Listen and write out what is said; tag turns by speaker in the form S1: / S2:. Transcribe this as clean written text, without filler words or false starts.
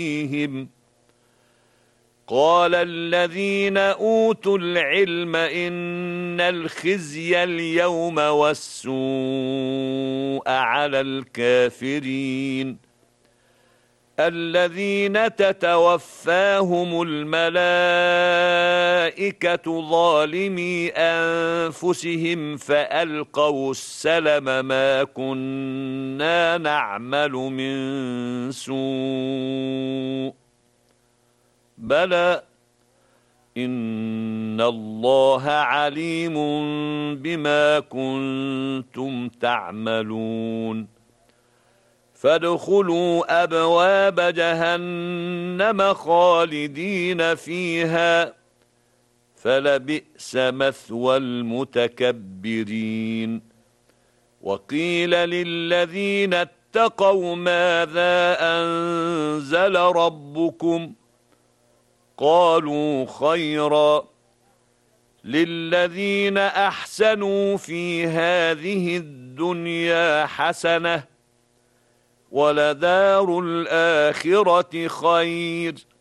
S1: فيهم قال الذين أوتوا العلم إن الخزي اليوم والسوء على الكافرين الذين تتوفاهم الملائكة ظالمي أنفسهم فألقوا السلم ما كنا نعمل من سوء بلى إن الله عليم بما كنتم تعملون فادخلوا أبواب جهنم خالدين فيها فلبئس مثوى المتكبرين وقيل للذين اتقوا ماذا أنزل ربكم قالوا خيرا للذين أحسنوا في هذه الدنيا حسنة ولدار الآخرة خير